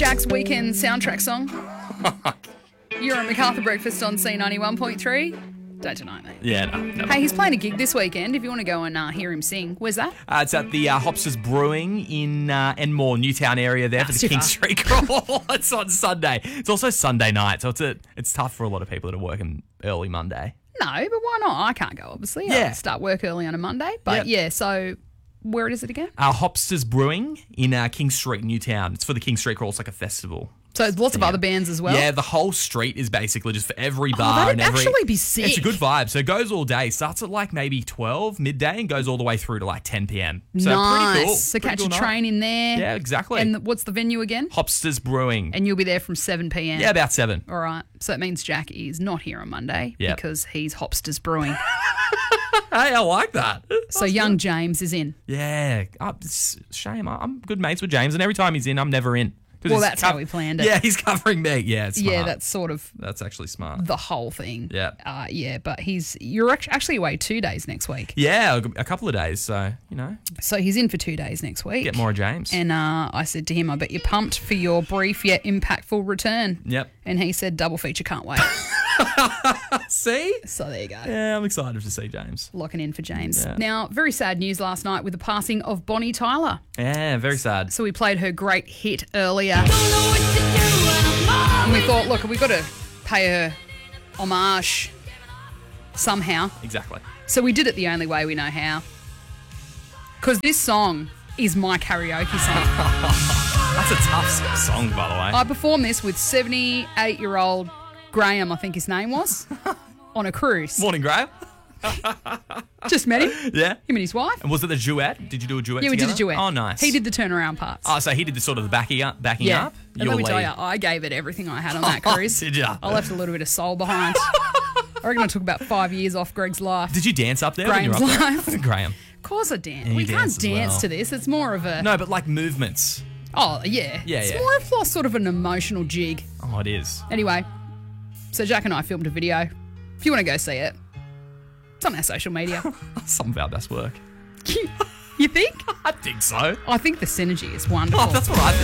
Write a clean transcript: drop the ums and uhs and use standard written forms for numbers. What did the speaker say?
Jack's weekend soundtrack song. You're on MacArthur Breakfast on C91.3. Don't deny it, mate. Yeah, no. Hey, he's playing a gig this weekend if you want to go and hear him sing. Where's that? It's at the Hopsters Brewing in Enmore, Newtown area there for the too King far. Street Crawl. It's on Sunday. It's also Sunday night, so it's tough for a lot of people that are working early Monday. No, but why not? I can't go, obviously. Yeah. I start work early on a Monday. But Yep. yeah, so where is it again? Hopsters Brewing in King Street, Newtown. It's for the King Street Crawl. It's like a festival. So there's lots of other bands as well. Yeah, the whole street is basically just for every bar. that'd and every. actually be sick. It's a good vibe. So it goes all day. Starts at like maybe 12 midday and goes all the way through to like 10 p.m. So nice. pretty cool. So Pretty catch cool a night. train in there. Yeah, exactly. And what's the venue again? Hopsters Brewing. And you'll be there from 7 p.m. Yeah, about 7. All right. So it means Jack is not here on Monday Yep. because he's Hopsters Brewing. Hey, I like that. So young James is in. Yeah, it's a shame. I'm good mates with James, and every time he's in, I'm never in. 'Cause Well, he's that's how we planned it. Yeah, he's covering me. Yeah, it's smart. Yeah, that's sort of That's actually smart. the whole thing. Yeah. Yeah, but you're actually away 2 days next week. Yeah, a couple of days. So, So he's in for 2 days next week. get more of James. And I said to him, I bet you're pumped for your brief yet impactful return. Yep. And he said, double feature, can't wait. See? So there you go. Yeah, I'm excited to see James. Locking in for James. Yeah. Now, very sad news last night with the passing of Bonnie Tyler. Yeah, very sad. So we played her great hit earlier. And we thought, look, we've got to pay her homage somehow. Exactly. So we did it the only way we know how. Because this song is my karaoke song. That's a tough song, by the way. I performed this with 78-year-old Graham, I think his name was, on a cruise. Morning, Graham. Just met him, Yeah. him and his wife. And was it a duet? Did you do a duet Yeah, we did together? a duet. Oh, nice. He did the turnaround parts. Oh, so he did the sort of the backing up? yeah. And let me tell lead. you, I gave it everything I had on that cruise. Did ya? I left a little bit of soul behind. I reckon I took about 5 years off Greg's life. Did you dance up there when you were Graham's up there? life. Graham. Of course I dance. Yeah, We you can't dance as dance well. to this. It's more of a... No, but like movements. Oh, yeah. Yeah, It's yeah. more of sort of an emotional jig. Oh, it is. Anyway, so Jack and I filmed a video. If you want to go see it, it's on our social media. Some of our best work. You think? I think so. I think the synergy is wonderful. Oh, that's what I think.